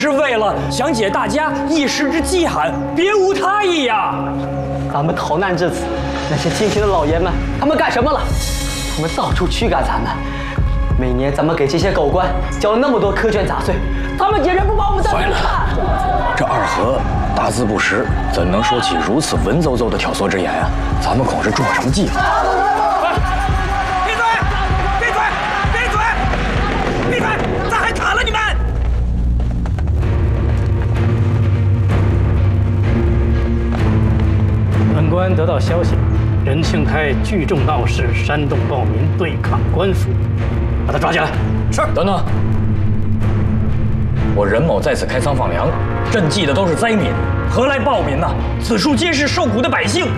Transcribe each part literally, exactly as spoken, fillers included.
是为了想解大家一时之饥寒，别无他意呀。 咱们逃难至此，那些亲情的老爷们，他们干什么了？他们到处驱赶咱们。每年咱们给这些狗官交了那么多苛捐杂税，他们竟然不把我们当人看。 这二和大字不识，怎能说起如此文绉绉的挑唆之言啊？咱们恐是中了什么计了。 本官得到消息，任庆泰聚众闹事，煽动暴民对抗官府，把他抓起来。 是。等等，我任某在此开仓放粮，赈济的都是灾民，何来暴民呢？此处皆是受苦的百姓。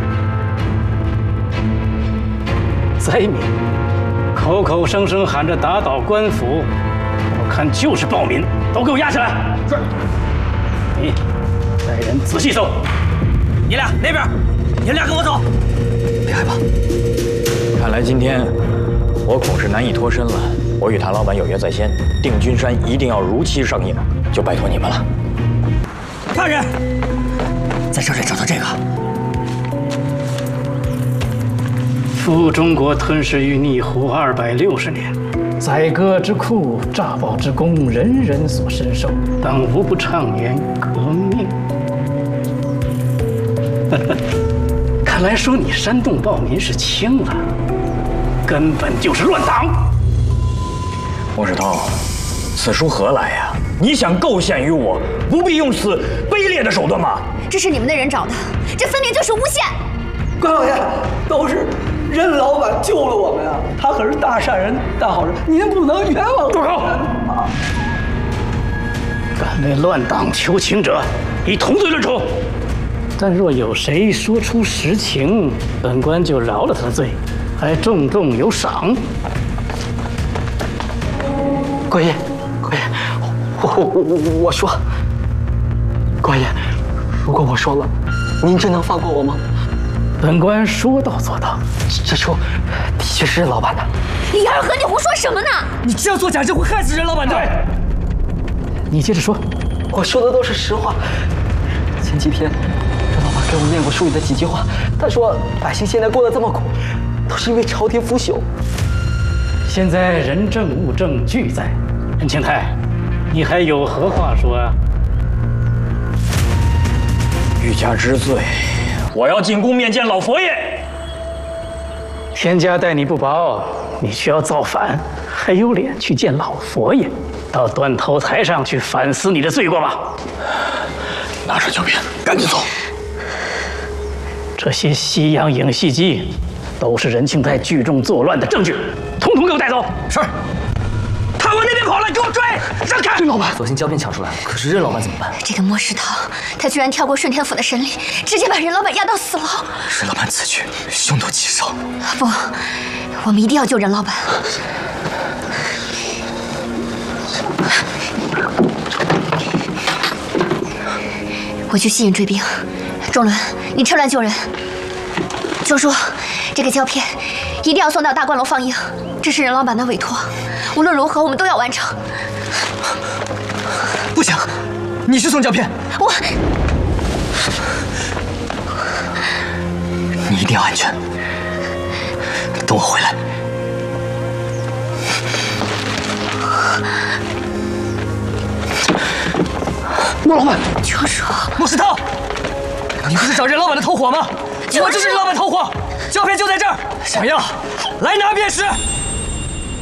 灾民，口口声声喊着打倒官府，我看就是暴民，都给我押起来。是。你带人仔细搜。你俩那边。 你俩跟我走， 别害怕。看来今天我恐是难以脱身了。我与谭老板有约在先，定军山一定要如期上映，就拜托你们了。 大人，在这里找到这个。 夫中国吞噬于逆胡二百六十年，宰割之苦，诈暴之功，人人所深受，但无不畅言革命。看来说你煽动暴民是轻了，根本就是乱党。 莫世涛，此书何来呀？你想构陷于我，不必用此卑劣的手段吗？ 这是你们的人找的，这分明就是诬陷。 关老爷，都是任老板救了我们啊！他可是大善人、大好人，您不能冤枉住口！敢为乱党求情者，以同罪论处。 但若有谁说出实情，本官就饶了他的罪，还重重有赏。 官爷，官爷，我我我我说，官爷，如果我说了，您真能放过我吗？ 本官说到做到。 这书的确是任老板的。 李二和，你胡说什么呢？ 你这样做假证会害死任老板的。 你接着说。 我说的都是实话。前几天。 给我念过书里的几句话，他说百姓现在过得这么苦，都是因为朝廷腐朽。 现在人证物证俱在，任庆泰，你还有何话说啊？ 欲加之罪，我要进宫面见老佛爷。 天家待你不薄，你却要造反，还有脸去见老佛爷？到断头台上去反思你的罪过吧。 拿上胶片，赶紧走。 这些西洋影戏机，都是任庆泰聚众作乱的证据，统统给我带走。 是。 他往那边跑了，给我追！让开！ 任老板，索性胶片抢出来了，可是任老板怎么办？ 这个莫世涛，他居然跳过顺天府的审理，直接把任老板押到死牢。 任老板此举凶多吉少。 不，我们一定要救任老板。我去吸引追兵。 仲伦，你趁乱救人。就说这个胶片一定要送到大观楼放映，这是任老板的委托，无论如何我们都要完成。 不行，你去送胶片。 我， 你一定要安全。等我回来。莫老板， 就说莫世涛。 你不是找任老板的头伙吗？我就是任老板头伙，胶片就在这儿，想要来拿便是。